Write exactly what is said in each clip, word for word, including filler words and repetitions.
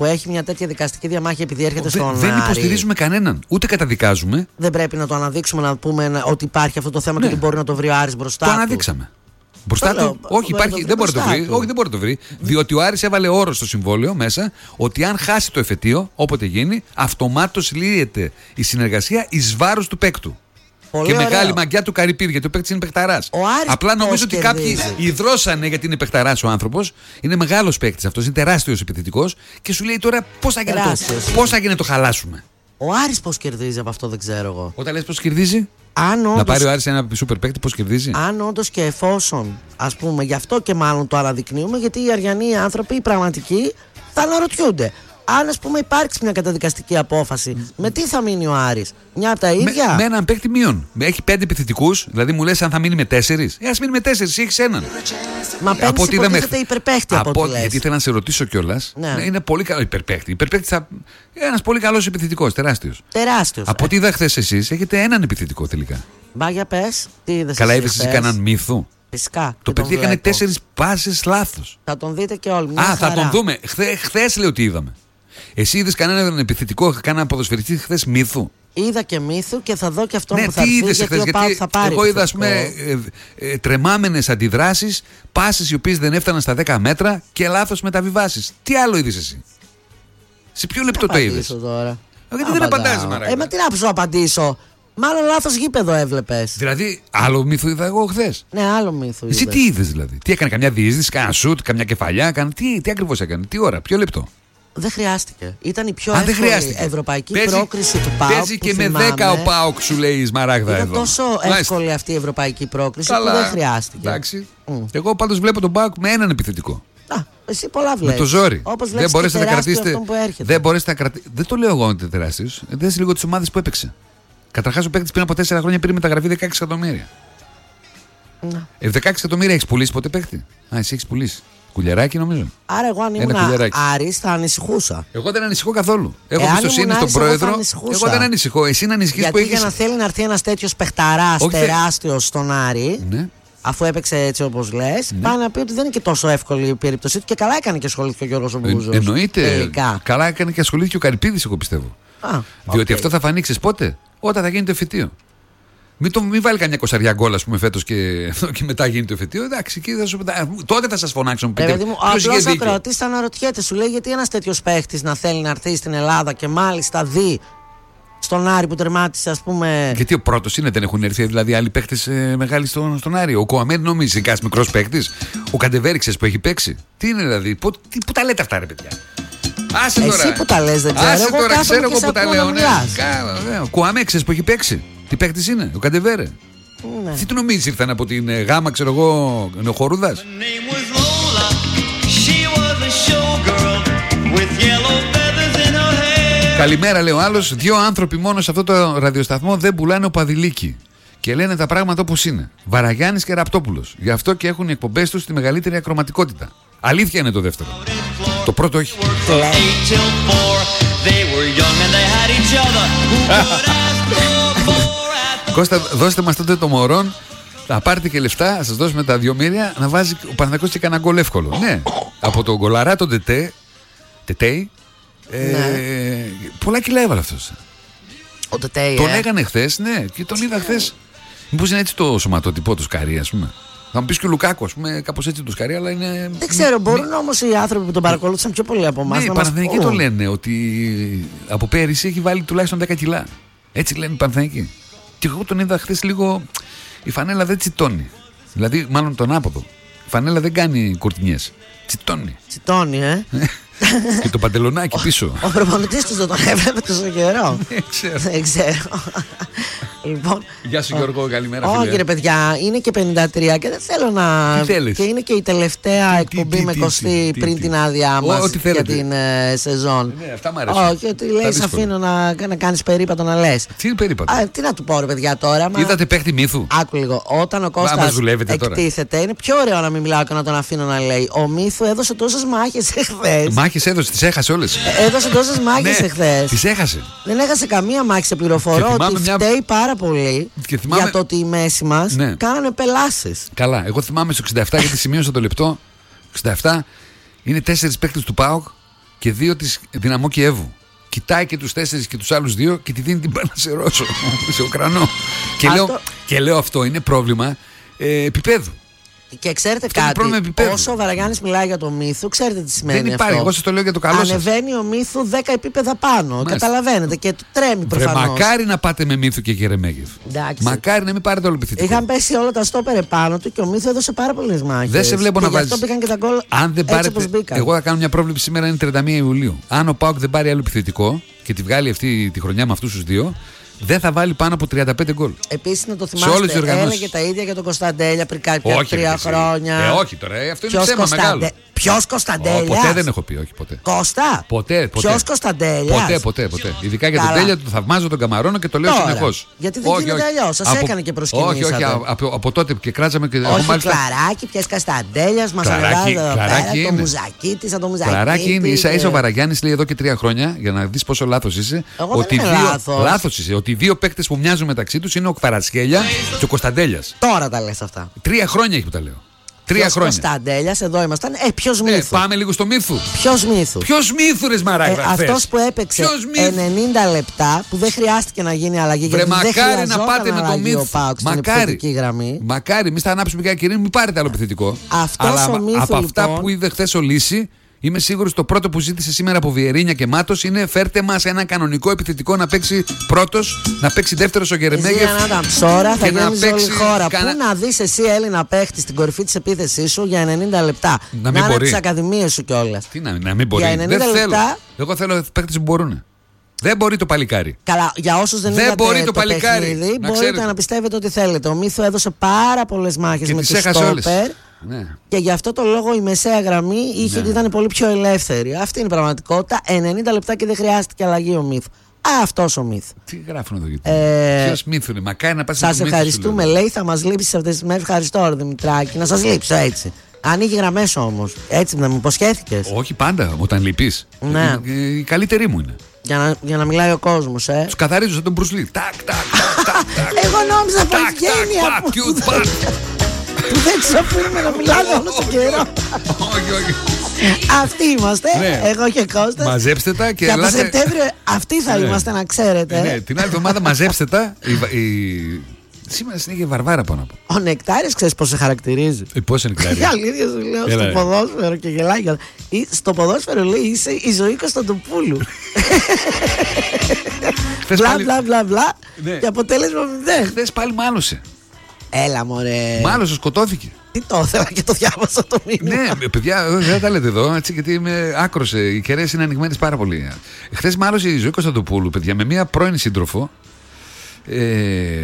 που έχει μια τέτοια δικαστική διαμάχη επειδή έρχεται Δε, στον δεν Άρη. υποστηρίζουμε κανέναν, ούτε καταδικάζουμε. Δεν πρέπει να το αναδείξουμε, να πούμε ότι υπάρχει αυτό το θέμα, Ναι. και ότι μπορεί να το βρει ο Άρης μπροστά Το του. αναδείξαμε. Μπροστά Λέω, του, όχι, μπορεί υπάρχει, να δεν το μπορεί να το βρει βρει. μπροστά Όχι, δεν μπορεί να το βρει. Διότι ο Άρης έβαλε όρο στο συμβόλαιο μέσα ότι αν χάσει το εφετείο, όποτε γίνει, αυτομάτως λύεται η συνεργασία εις βάρος του παίκτου. Πολύ και ωραίο. μεγάλη μαγκιά του Καρυπίδη, γιατί ο παίκτης είναι παιχταράς. Απλά πώς νομίζω ότι κάποιοι κερδίζει? υδρώσανε γιατί είναι παιχταράς ο άνθρωπος. Είναι μεγάλος παίκτης αυτός, είναι τεράστιος επιθετικός και σου λέει τώρα πώς θα γίνει το, πώς θα γίνει να το χαλάσουμε. Ο Άρης πώς κερδίζει από αυτό, δεν ξέρω εγώ. Όταν λες πώς κερδίζει, Αν όντως, να πάρει ο Άρης ένα σούπερ παίκτη, πώς κερδίζει. αν όντως και εφόσον, ας πούμε, γι' αυτό και μάλλον το αναδεικνύουμε, γιατί οι αριανοί άνθρωποι, οι πραγματικοί, θα αναρωτιούνται. Αν, ας πούμε, υπάρξει μια καταδικαστική απόφαση, με τι θα μείνει ο Άρης? Μια από τα ίδια. Με, με έναν παίκτη μείον. Έχει πέντε επιθετικούς, δηλαδή μου λες αν θα μείνει με τέσσερις. Ε, ας μείνει με τέσσερις, έχεις έναν. Μα παίρνεις υποτίθεται υπερπαίχτη από ό,τι λες. Γιατί ήθελα να σε ρωτήσω κιόλας. Ναι. Είναι πολύ καλό υπερπαίχτη. Υπερπαίχτη θα... Ένας πολύ καλός επιθετικός, τεράστιος. Τεράστιος. Από ό,τι είδα χθες εσείς, έχετε έναν επιθετικό τελικά. Μπα για πες, τι είδες? Καλά, εσύ είδες εσύ χθες? κανέναν μύθο. Φυσικά. Το παιδί έκανε τέσσερις πάσες λάθος. Θα τον δείτε και όλοι. Μια Α, θα χαρά. τον δούμε. Χθε, χθες λέω ότι είδαμε. Εσύ είδες κανέναν επιθετικό, κανέναν ποδοσφαιριστή χθες μύθου? Είδα και μύθου και θα δω και αυτό Ναι, που θα τι έρθει, είδες γιατί χθες? ο Πάου Γιατί θα πάρει εγώ είδα, ας επιθετικό. πούμε, ε, ε, τρεμάμενες αντιδράσεις, πάσες οι οποίες δεν έφταναν στα δέκα μέτρα και λάθος μεταβιβάσεις. Τι άλλο είδες εσύ? Σε ποιο λεπτό το είδες? Τώρα. Γιατί δεν απαντάς, Μαράγκα? Ε, μα τι να σου απαντήσω. Μάλλον λάθος γήπεδο έβλεπες. Δηλαδή, άλλο μύθο είδα εγώ χθες. Ναι, άλλο μύθο. Εσύ τι είδες δηλαδή? Τι έκανε, καμιά διείσδυση, κανένα σουτ, καμιά κεφαλιά, κανένα... τι, τι ακριβώς έκανε, τι ώρα, ποιο λεπτό? Δεν χρειάστηκε. Ήταν η πιο Α, δεν εύκολη χρειάστηκε. ευρωπαϊκή Παίζει- πρόκριση του ΠΑΟΚ. Παίζει που και με θυμάμαι. δέκα ο ΠΑΟΚ, σου λέει η Σμαράγδα Ήταν εδώ. τόσο Μάλιστα. εύκολη αυτή η ευρωπαϊκή πρόκριση Καλά. που δεν χρειάστηκε. Εντάξει. Mm. Εγώ πάντως βλέπω τον ΠΑΟΚ με έναν επιθετικό. Α, εσύ πολλά Με βλέπεις. το ζόρι. Όπως Δεν βλέπεις μπορέσετε και να τα τεράστιο κρατήσετε. αυτόν που έρχεται. Δεν μπορέσετε να κρατήσετε. Δεν το λέω εγώ ότι είναι τεράστιο. Δες λίγο τις ομάδες που έπαιξε. Καταρχάς ο παίκτης πριν από τέσσερα χρόνια πήρε μεταγραφή δεκαέξι εκατομμύρια. Να. Ε, δεκαέξι εκατομμύρια έχεις πουλήσει ποτέ παίκτη? Α, εσύ έχεις πουλήσει. Κουλιαράκι νομίζω. Άρα εγώ αν Ένα ήμουν κουλιαράκι. Άρης θα ανησυχούσα. Εγώ δεν ανησυχώ καθόλου. Έχω Εάν εμπιστοσύνη ήμουν στον Άρης, εγώ θα πρόεδρο. ανησυχούσα. Εγώ δεν ανησυχώ. Εσύ να ανησυχείς που Γιατί έχεις. για να θέλει να έρθει ένας τέτοιος παιχταράς Όχι, θε- τεράστιος στον Άρη, Ναι. αφού έπαιξε έτσι όπως λες, πάει να πει ότι δεν είναι και τόσο εύκολη η περίπτωσή του και καλά έκανε και ασχολήθηκε ο Γιώργος ο Μπούζος. Ε, εννοείται. Τελικά. Καλά έκανε και ασχολήθηκε ο Καρυπίδης, εγώ πιστεύω. Α, Διότι οκ. αυτό θα φανεί, ξέρεις πότε? Όταν θα γίνει το εφετείο. Μην, το, μην βάλει καμιά κοσαριά γκολ, ας πούμε, φέτος και, και μετά γίνει το εφετείο. Εντάξει, εκεί θα σου, τότε θα σας φωνάξω. Μου Ρε πείτε, παιδί μου, ποιος είχε απλώς ο δίκιο. ακροατής θα αναρωτιέται, σου λέει γιατί ένας τέτοιος παίχτης να θέλει να έρθει στην Ελλάδα και μάλιστα δει στον Άρη που τερμάτισε, ας πούμε. Γιατί ο πρώτος είναι, δεν έχουν έρθει δηλαδή άλλοι παίχτες ε, μεγάλοι στον, στον Άρη. Ο Κοαμέν νομίζει, είναι κάτι μικρός παίχτης. Ο Καντεβέρη, ξέρεις που έχει παίξει. Τι είναι δηλαδή, πού, τι, πού τα λέτε αυτά, ρε παιδιά? Άσε τώρα. Εσύ που τα λες, δεν ξέρω. Άσε Εγώ τώρα, κάθομαι ξέρω και εγώ σε που τα ακούω να λέω. Ναι. μιλάς. Κα- ναι. Ο Κουαμέ, ξέρεις που έχει παίξει. Τι παίχτης είναι, ο Καντεβέρε. Ναι. Τι του νομίζεις, ήρθαν από την ε, γάμα, ξέρω εγώ, νεοχορούδας? Καλημέρα, λέει ο άλλος. Δύο άνθρωποι μόνο σε αυτό το ραδιοσταθμό δεν πουλάνε οπαδηλίκι. Και λένε τα πράγματα όπως είναι. Βαραγιάννης και Ραπτόπουλος. Γι' αυτό και έχουν οι εκπομπές τους τη μεγαλύτερη ακροματικότητα. Αλήθεια είναι το δεύτερο. Το πρώτο όχι. Κώστα, δώστε μας τότε το μωρόν. Θα πάρετε και λεφτά, θα σας δώσουμε τα δύο μοίρια να βάζει ο Παναθηναϊκός και κανένα γκολ εύκολο. Ναι, από τον γκολαρά τον Τετέ, Τετέι, ε, Ναι. πολλά κιλά έβαλε αυτός. Ο Τετέι, Τον ε. έκανε χθες, ναι, και τον είδα χθες. Μήπως είναι έτσι το σωματότυπο του Σκαρί, ας πούμε. Θα μου πεις και ο Λουκάκου, ας πούμε, κάπως έτσι του Σκαρί, αλλά είναι. Δεν ξέρω, μπορούν όμως οι άνθρωποι που τον παρακολούθησαν πιο πολύ από εμάς Ναι, οι να μας Παναθηναϊκοί πούν. το λένε ότι από πέρυσι έχει βάλει τουλάχιστον δέκα κιλά. Έτσι λένε οι Παναθηναϊκοί. Και εγώ τον είδα χθες λίγο. Η φανέλα δεν τσιτώνει. Δηλαδή, μάλλον τον άποδο. Η φανέλα δεν κάνει κουρτινιές. Τσιτώνει. Τσιτώνει, ε. Και το παντελονάκι πίσω. Ο προπονητής τους δεν τον έβλεπε τόσο καιρό. Δεν ξέρω. Δεν ξέρω. Λοιπόν, Γεια σου Γιώργο, καλημέρα όχι φίλε. ρε παιδιά, είναι και πενήντα τρία και δεν θέλω να. Τι θέλεις? Και είναι και η τελευταία Τι, εκπομπή τι, με τι, Κωστή τι, πριν τι. την άδειά Ό, μας ό,τι για θέλετε. την ε, σεζόν. Ναι, αυτά μου αρέσουν. Όχι, ότι λέει, Τα δύσκολα. αφήνω να, να κάνεις περίπατο να λες. Τι είναι περίπατο? Α, τι να του πω ρε παιδιά τώρα. Μα... Είδατε παίχτη μύθου? Άκου λίγο. Όταν ο μας Κώστας δουλεύετε τώρα. εκτίθεται, είναι πιο ωραίο να μην μιλάω και να τον αφήνω να λέει. Ο Μύθου έδωσε τόσες μάχες εχθές. Μάχες έδωσε, τις έχασε όλες. Έδωσε τόσες μάχες Ναι, εχθές. τις έχασε. Δεν έχασε καμία μάχη, σε πληροφορώ Και θυμάμαι ότι μια- φταίει πάρα πολύ Και θυμάμαι- για το ότι η μέση μας Ναι. κάνανε πελάσεις. Καλά, εγώ θυμάμαι στο εξήντα επτά γιατί σημείωσα το λεπτό. εξήντα επτά είναι τέσσερις παίκτες του ΠΑΟΚ και δύο της Δυναμό Κιέβου. Κοιτάει και τους τέσσερις και τους άλλους δύο και τη δίνει την μπάλα σε Ρώσο, σε Ουκρανό. Και, λέω, το... και λέω αυτό είναι πρόβλημα ε, επίπεδου. Και ξέρετε αυτό κάτι, όσο ο Βαραγιάννης μιλάει για το Μύθου, ξέρετε τι σημαίνει. Δεν υπάρχει, αυτό. Εγώ σας το λέω για το καλό σας. Ανεβαίνει ο Μύθου δέκα επίπεδα πάνω. Μάλιστα. Καταλαβαίνετε και τρέμει προφανώς. Μακάρι να πάτε με Μύθου και Γερεμέγεφ. Μακάρι να μην πάρετε όλο επιθετικό. Είχαν πέσει όλα τα στόπερ επάνω του και ο Μύθου έδωσε πάρα πολλές μάχες. Δεν σε βλέπω και να βάζει. Γι' αυτό πήγαν και τα γκολ. Αν δεν πάρετε. Εγώ θα κάνω μια πρόβλεψη σήμερα, είναι τριάντα μία Ιουλίου. Αν ο ΠΑΟΚ δεν πάρει άλλο επιθετικό και τη βγάλει αυτή τη χρονιά με αυτούς τους δύο, δεν θα βάλει πάνω από τριάντα πέντε γκολ. Επίσης να το θυμάστε, έλεγε τα ίδια για τον Κωνσταντέλια πριν κάποια όχι, τρία εσύ. χρόνια. Ε, όχι τώρα, ε, αυτό είναι Ποιος θέμα Κωνσταντε... μεγάλο. Ποιος Κωνσταντέλιας? Oh, ποτέ δεν έχω πει, όχι ποτέ. Κώστα. Ποτέ, ποτέ. Ποιος Κωνσταντέλιας? Ποτέ, ποτέ, ποτέ. Ειδικά για τον Τέλεια, τον θαυμάζω, τον καμαρώνω και το λέω συνεχώς. Γιατί δεν όχι, γίνεται αλλιώς, σας από... έκανε και προσκυνήσατε. Όχι, όχι, από, από τότε και κράζαμε και... Όχι, μάλιστα... Κλαράκι, πιες Κωνσταντέλιας, μας ανεβάζει εδώ πέρα, το μουζακί της, το μουζακί της. Κλαράκι είναι, ίσα ίσα ο Βαραγιάννης λέει εδώ και τρία χρόνια, για να δεις πόσο λάθος είσαι, λάθος είσαι, ότι οι δύο παίκτες που μοιάζουν μεταξύ τους είναι ο Κβαρατσχέλια και ο Κωνσταντέλιας. Τώρα τα λες αυτά. Τρία χρόνια έχει που τα λέω. Τρία ποιος χρόνια. Κωνσταντέλιας, εδώ ήμασταν. Ε, ποιος Μύθου. Ε, πάμε λίγο στο Μύθου. Ποιος Μύθου. Ποιος Μύθου, ρε Μαράγκα. Ε, αυτός που έπαιξε ενενήντα λεπτά, που δεν χρειάστηκε να γίνει αλλαγή. Βρε, γιατί μακάρι δεν να πάτε με το Μύθου. Μακάρι. Μακάρι, εμείς θα ανάψουμε και κυρία, μην πάρετε άλλο επιθετικό. Αυτός αλλά ο Μύθου, από λοιπόν, αυτά που είδε χθες ο Λύση, είμαι σίγουρος το πρώτο που ζήτησε σήμερα από Βιερίνια και Μάτος είναι φέρτε μας ένα κανονικό επιθετικό να παίξει πρώτος, να παίξει δεύτερος ο Γερεμέγεφ. Εσύ να ήταν ψώρα, θα γέμιζε όλη η χώρα. Κανα... Πού να δεις εσύ, Έλληνα παίχτη, στην κορυφή της επίθεσής σου για ενενήντα λεπτά. Να μην να μπορεί. είναι τις ακαδημίες σου κιόλας. Τι να, να μην μπορεί. Για ενενήντα δεν λεπτά... θέλω. Εγώ θέλω παίχτες που μπορούν. Δεν μπορεί το παλικάρι. Καλά, για όσους δεν, δεν είδατε μπορεί το, το παλικάρι. Παιχνίδι, να μπορείτε ξέρετε. να πιστεύετε ότι θέλετε. Ο Μύθου έδωσε πάρα πολλές μάχες και με τους στόπερ. Ναι. Και γι' αυτό το λόγο η μεσαία γραμμή είχε, ναι. ήταν πολύ πιο ελεύθερη. Αυτή είναι η πραγματικότητα. ενενήντα λεπτά και δεν χρειάστηκε αλλαγή ο Μύθου. Α, αυτός ο Μύθου. Τι γράφουν εδώ γιατί. Ε, Ποιος Μύθου είναι, μακάρι να πας σας ευχαριστούμε, λέει, θα μας λείψεις αυτές τις μέρες. Ευχαριστώ, ρε Δημητράκη, να σας λείψω έτσι. Ανοίγει γραμμές όμως. Έτσι να μου υποσχέθηκες. Όχι πάντα, όταν λείπεις. Ναι. Η καλύτερη μου είναι. Για να, για να μιλάει ο κόσμος, ε. Τους καθαρίζω σαν τον Μπρουσλί. Τάκ, τάκ, τάκ. Εγώ νόμιζα πως βγαίνει που δεν τους αφήνουμε να μιλάνε όλο τον καιρό. Όχι, όχι. Αυτοί είμαστε, ναι. Εγώ και Κώστας. Μαζέψτε τα και και ελάτε... από Σεπτέμβριο αυτοί θα ναι. είμαστε, να ξέρετε. Ναι, την άλλη εβδομάδα μαζέψτε τα. Η, η... Σήμερα συνέχεια Βαρβάρα πάνω από. Ο Νεκτάρης ξέρεις πώς σε χαρακτηρίζει. Ε, πώς είναι Νεκτάρης. Η αλήθεια σου λέω. Έλα, στο ποδόσφαιρο και γελάει. Στο ποδόσφαιρο λέει είσαι η ζωή Κωνσταντοπούλου. Μπλα μπλα μπλα μπλα. Και αποτέλεσμα μηδέν. Χθες πάλι μάλωσε. Έλα μωρέ. Μάλωσε, σκοτώθηκε. Τι το ήθελα και το διάβασα το μήνυμα. Ναι, παιδιά, δεν τα λέτε εδώ, έτσι, γιατί είμαι άκρος. Οι κεραίες είναι ανοιγμένες πάρα πολύ. Χθες μάλωσε η ζωή Κωνσταντοπούλου, παιδιά, με μία πρώην σύντροφο. Ε,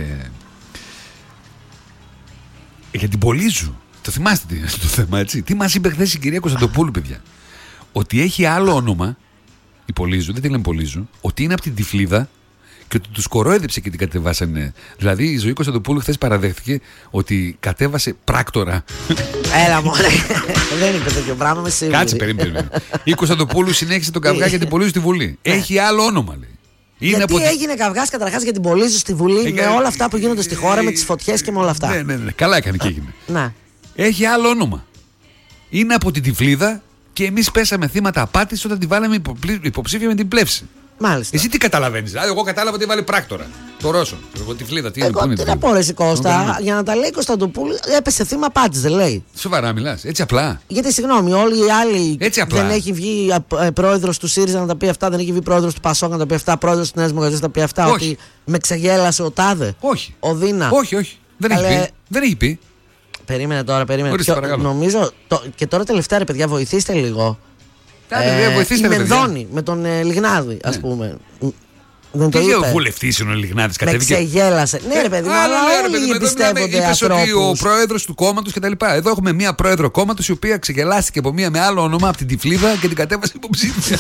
για την Πολύζου. Το θυμάστε τι είναι το θέμα, έτσι. Τι μας είπε χθες η κυρία Κωνσταντοπούλου, παιδιά. Ότι έχει άλλο όνομα η Πολύζου, δεν τη λένε Πολύζου, ότι είναι από την Τυφλίδα και ότι τους κορόιδεψε και την κατεβάσανε. Δηλαδή η ζωή Κωνσταντοπούλου χθες παραδέχτηκε ότι κατέβασε πράκτορα. Έλα μωρέ. Δεν είπε τέτοιο πράγμα, με σίγουρη. Κάτσε, περίμενε. Η Κωνσταντοπούλου συνέχισε τον καυγά για την Πολύζου στη Βουλή. Έχει άλλο όνομα, λέει. Είναι γιατί από... έγινε καυγάς καταρχάς για την Πολύζου στη Βουλή ε, με ε, όλα αυτά που γίνονται στη χώρα, ε, με τις φωτιές και με όλα αυτά. Ναι, ναι, ναι. Καλά έκανε και έγινε. Να. Έχει άλλο όνομα. Είναι από την Τυφλίδα και εμείς πέσαμε θύματα απάτης όταν τη βάλαμε υποψήφια με την Πλεύση. Μάλιστα. Εσύ τι καταλαβαίνεις? Δηλαδή, εγώ κατάλαβα ότι έβαλε πράκτορα. Το Ρώσο. Εγώ Τυφλίδα. Τι εγώ είναι, τι να πω, ρε Κώστα, για να τα λέει Κωνσταντοπούλου, έπεσε θύμα απάτης, δεν λέει. Σοβαρά μιλάς, έτσι απλά. Γιατί συγγνώμη, όλοι οι άλλοι. Έτσι απλά. Δεν έχει βγει πρόεδρος του ΣΥΡΙΖΑ να τα πει αυτά, δεν έχει βγει πρόεδρος του ΠΑΣΟΚ να τα πει αυτά, πρόεδρος του Νέας Δημοκρατίας να τα πει αυτά. Όχι. Ότι με ξεγέλασε ο Τάδε. Όχι. Ο Δίνα. Όχι, όχι. Δεν έχει πει. Δεν έχει πει. Περίμενε τώρα, περίμενε. Ποιο, νομίζω. Το, και τώρα τελευταία, ρε παιδιά, βοηθήστε λίγο. Ε, βοηθήστε, η Μενδώνη με τον ε, Λιγνάδη, ας ναι. πούμε. Δεν τι ο βουλευτής είναι ο Λιγνάδης, κατέβηκε. Με ξεγέλασε. Ναι, ρε παιδί, αλλά όλοι πιστεύονται είπες ότι ο πρόεδρος του κόμματος κτλ. Εδώ έχουμε μία πρόεδρο κόμματος η οποία ξεγελάστηκε από μία με άλλο όνομα από την Τυφλίδα και την κατέβασε υποψήφια.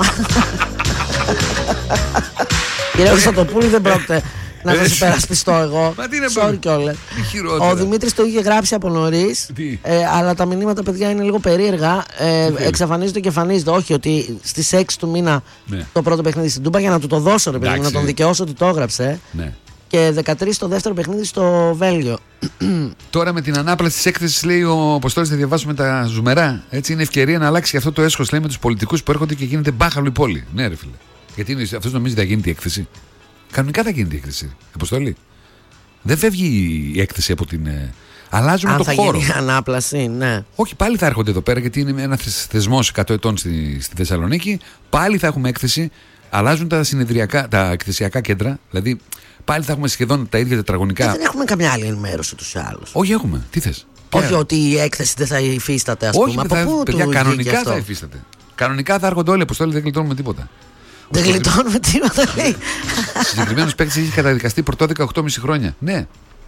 Κύριε Κωνσταντοπούλου, δεν πρόκειται να σας υπερασπιστώ εγώ. Μα τι είναι Sorry κιόλας. Ο Δημήτρης το είχε γράψει από νωρίς, ε, αλλά τα μηνύματα, παιδιά, είναι λίγο περίεργα. Ε, εξαφανίζεται και εμφανίζεται. Όχι, ότι στις έξι του μήνα ναι. το πρώτο παιχνίδι στην Τούμπα, για να του το δώσω, ρε παιδί, να τον δικαιώσω ότι το έγραψε. Ναι. και δεκατρείς το δεύτερο παιχνίδι στο Βέλγιο. Τώρα με την ανάπλαση τη έκθεση, λέει ο Αποστόλης, θα διαβάσουμε τα ζουμερά. Έτσι είναι ευκαιρία να αλλάξει αυτό το έσχος, λέει, με τους πολιτικούς που έρχονται και γίνεται μπάχαλο η πόλη. Ναι, ρε φίλε. Γιατί αυτό νομίζει θα γίνει η έκθεση. Κανονικά θα γίνει η έκθεση. Αποστόλη. Δεν φεύγει η έκθεση από την. Αλλάζουμε Αν το θα χώρο. γίνει ανάπλαση, ναι. Όχι, πάλι θα έρχονται εδώ πέρα, γιατί είναι ένα θεσμός εκατό ετών στη, στη Θεσσαλονίκη. Πάλι θα έχουμε έκθεση. Αλλάζουν τα συνεδριακά, τα εκθεσιακά κέντρα. Δηλαδή πάλι θα έχουμε σχεδόν τα ίδια τετραγωνικά. Ε, δεν έχουμε καμιά άλλη ενημέρωση τους άλλους. Όχι, έχουμε. Τι θες? Όχι Και... ότι η έκθεση δεν θα υφίσταται, ας Όχι, πούμε. θα, Από πού παιδιά, του κανονικά αυτό? θα υφίσταται. Κανονικά θα έρχονται όλοι, Αποστόλη, δεν γλιτώνουμε τίποτα. Δεν γλιτώνουμε τίποτα, λέει. Συγκεκριμένος παίκτης έχει καταδικαστεί πρωτόδικα οκτώ κόμμα πέντε χρόνια. Ναι.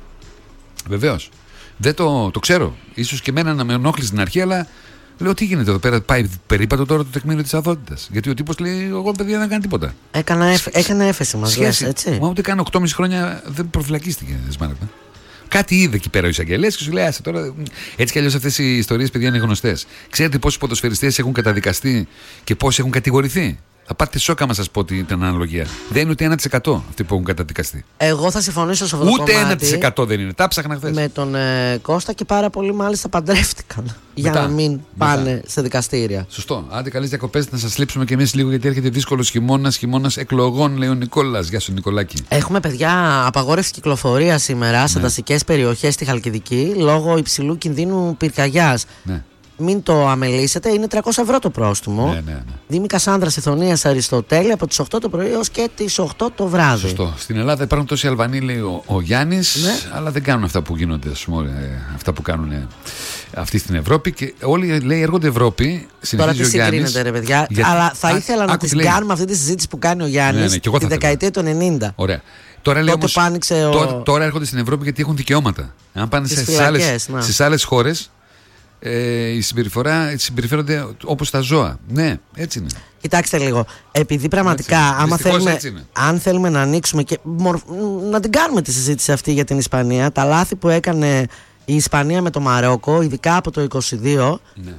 Βεβαίως. Δεν το, το ξέρω. Ίσως και εμένα να με ενόχλησε στην αρχή, αλλά λέω τι γίνεται εδώ πέρα. Πάει περίπατο τώρα το τεκμήριο της αδότητας. Γιατί ο τύπος λέει: εγώ, παιδιά, δεν κάνει τίποτα. Έκανα έφ, έκανε έφεση μας, λες, έτσι. Μα ούτε καν οκτώ κόμμα πέντε χρόνια δεν προφυλακίστηκε. Σμάρτα. Κάτι είδε εκεί πέρα ο εισαγγελέας και σου λέει: άσε τώρα. Έτσι κι αλλιώς αυτές οι ιστορίες, παιδιά, είναι γνωστές. Ξέρετε πόσοι ποδοσφαιριστές έχουν καταδικαστεί και πόσοι έχουν κατηγορηθεί? Θα πάτε σόκα μα σας πω την αναλογία. Δεν είναι ούτε ένα τοις εκατό αυτοί που έχουν καταδικαστεί. Εγώ θα συμφωνήσω σε αυτό το ούτε κομμάτι. ένα τοις εκατό δεν είναι. Τα ψάχνα χθες. Με τον ε, Κώστα και πάρα πολλοί μάλιστα παντρεύτηκαν. Μετά, για να μην πάνε μετά σε δικαστήρια. Σωστό. Άντε, καλές διακοπές, να σας λείψουμε κι εμείς λίγο, γιατί έρχεται δύσκολος χειμώνας. Χειμώνας εκλογών, λέει ο Νικόλας. Γεια σου, Νικολάκη. Έχουμε, παιδιά, απαγόρευση κυκλοφορία σήμερα σε ναι. δασικές περιοχές στη Χαλκιδική λόγω υψηλού κινδύνου πυρκαγιάς. Ναι. Μην το αμελήσετε, είναι τριακόσια ευρώ το πρόστιμο. Ναι, ναι, ναι. Δήμη Κασάνδρας Ιθωνίας Αριστοτέλη από τις οκτώ το πρωί έως και τις οκτώ το βράδυ. Σωστό. Στην Ελλάδα υπάρχουν τόσοι Αλβανοί, λέει ο, ο Γιάννης, ναι, αλλά δεν κάνουν αυτά που γίνονται, ας πούμε, ε, αυτά που κάνουν ε, αυτοί στην Ευρώπη. Και όλοι, λέει, έρχονται Ευρώπη. Τώρα τι συγκρίνεται, ρε παιδιά. Γιατί... Αλλά θα ήθελα α, να τη κάνουμε αυτή τη συζήτηση που κάνει ο Γιάννης, ναι, ναι, τη δεκαετία του ενενήντα. Ωραία. Τώρα, λέει, όμως, ο... τώρα, τώρα έρχονται στην Ευρώπη γιατί έχουν δικαιώματα. Αν πάνε στις άλλες χώρες, Ε, η συμπεριφορά συμπεριφέρονται όπως τα ζώα. Ναι, έτσι είναι. Κοιτάξτε λίγο. Επειδή πραγματικά, άμα θέλουμε, αν θέλουμε να ανοίξουμε και να την κάνουμε τη συζήτηση αυτή για την Ισπανία, τα λάθη που έκανε η Ισπανία με το Μαρόκο, ειδικά από το είκοσι δύο, ναι,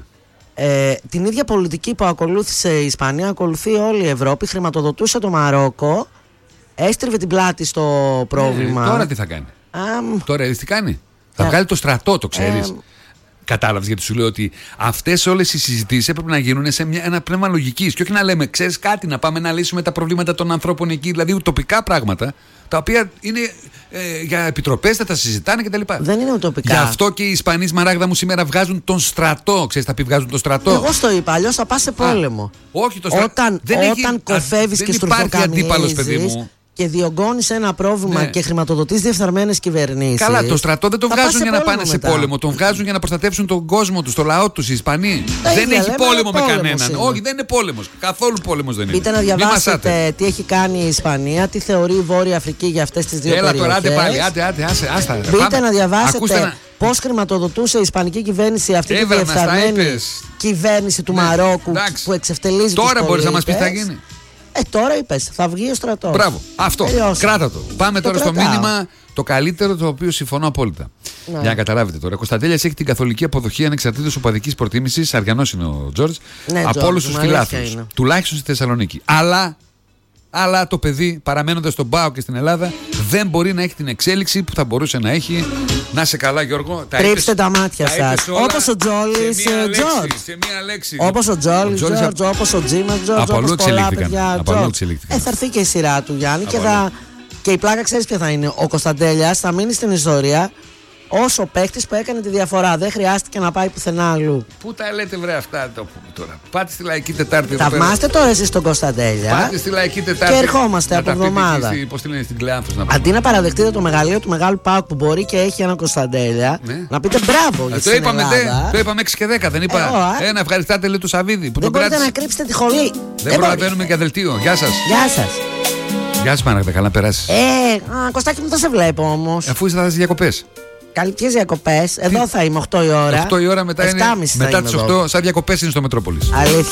ε, την ίδια πολιτική που ακολούθησε η Ισπανία, ακολουθεί όλη η Ευρώπη. Χρηματοδοτούσε το Μαρόκο, έστριβε την πλάτη στο πρόβλημα. Ε, τώρα τι θα κάνει? Um, τώρα τι κάνει? Θα ε, βγάλει το στρατό, το ξέρεις. Ε, Κατάλαβες, γιατί σου λέω ότι αυτές όλες οι συζητήσεις έπρεπε να γίνουν σε μια, ένα πνεύμα λογικής. Και όχι να λέμε, ξέρεις κάτι, να πάμε να λύσουμε τα προβλήματα των ανθρώπων εκεί, δηλαδή ουτοπικά πράγματα, τα οποία είναι ε, για επιτροπές, θα τα συζητάνε κτλ. Δεν είναι ουτοπικά. Γι' αυτό και οι Ισπανοί, Σμαράγδα μου, σήμερα βγάζουν τον στρατό. Ξέρεις, τα πει βγάζουν τον στρατό. Εγώ στο είπα, αλλιώς θα πας σε πόλεμο. Α, όχι, το στρατό. Όταν, όταν κοφεύεις και στουρφοκαμίζεις και διωγγώνεις ένα πρόβλημα, ναι, και χρηματοδοτείς διεφθαρμένες κυβερνήσεις. Καλά, το στρατό δεν το βγάζουν για να πάνε μετά σε πόλεμο. Τον βγάζουν για να προστατεύσουν τον κόσμο τους, το λαό τους, οι Ισπανοί. Τα δεν ίδια, έχει λέμε, πόλεμο με κανέναν. Είναι. Όχι, δεν είναι πόλεμος. Καθόλου πόλεμος δεν είναι. Μπείτε να διαβάσετε τι έχει κάνει η Ισπανία, τι θεωρεί η Βόρεια Αφρική για αυτές τις δύο περιοχές. Έλα τώρα, άντε πάλι, άντε, άντε, άσε, άστα. Μπείτε πάμε να διαβάσετε να... πώς χρηματοδοτούσε η Ισπανική κυβέρνηση αυτή τη διεφθαρμένη κυβέρνηση του, ναι, Μαρόκου, εντάξει, που εξευτελίζει. Τώρα μπορείς να μας πεις τι θα γίνει? Ε, τώρα είπες, θα βγει ο στρατός. Μπράβο, αυτό. Τελειώσε. Κράτα το. Πάμε το τώρα κρατάω. Στο μήνυμα το καλύτερο, το οποίο συμφωνώ απόλυτα. Ναι. Για να καταλάβετε τώρα. Ο Κωνσταντέλιας έχει την καθολική αποδοχή ανεξαρτήτως οπαδικής προτίμησης. Αριανός είναι ο Τζόρτζ. Ναι, από όλους τους φιλάθλους. Τουλάχιστον στη Θεσσαλονίκη. Αλλά, αλλά το παιδί, παραμένοντας στον ΠΑΟΚ και στην Ελλάδα, δεν μπορεί να έχει την εξέλιξη που θα μπορούσε να έχει. Να είσαι καλά, Γιώργο. Τρίψτε τα μάτια σας. Όπως ο Τζόλης Τζόρτζ. Σε μία λέξη. Όπως ο Τζόλης Τζόρτζ, όπως ο Τζίμας Τζόρτζ, όπως πολλά παιδιά Τζόρτζ. Ε, θα έρθει και η σειρά του, Γιάννη, και, θα... και η πλάκα ξέρεις ποια θα είναι. Ο Κωνσταντέλιας θα μείνει στην ιστορία ως ο παίκτης που έκανε τη διαφορά. Δεν χρειάστηκε να πάει πουθενά αλλού. Πού τα λέτε, βρε, αυτά το πούμε τώρα? Πάτε στη Λαϊκή Τετάρτη. Θαυμάστε τώρα εσείς τον Κωνσταντέλια. Πάτε στη Λαϊκή Τετάρτη. Και ερχόμαστε από εβδομάδα. Πώς τη λένε στην Κλεάνθος? Αντί να παραδεχτείτε το μεγαλείο του Μεγάλου ΠΑΟΚ που μπορεί και έχει έναν Κωνσταντέλια, ναι, να πείτε μπράβο για το είπαμε, δε, το είπαμε έξι και δέκα, δεν είπα? Ε, ε, να ευχαριστάτε, λέει, του Σαββίδη που δεν τον μπορείτε κράτησε. να κρύψετε τη χολή. Δεν, δεν προλαβαίνουμε για δελτίο. Γεια σας. Γεια σας. Γεια σας, Μάναγδα, καλά να περάσεις. Ε, α, Κωστάκι μου, δεν σε βλέπω όμως. Αφού είσαι στις διακοπές. Ποιες διακοπές? Εδώ θα είμαι οκτώ η ώρα. οκτώ η ώρα μετά, είναι, μετά τις οκτώ, σαν διακοπές είναι στο Μετρόπολης. Αλήθεια.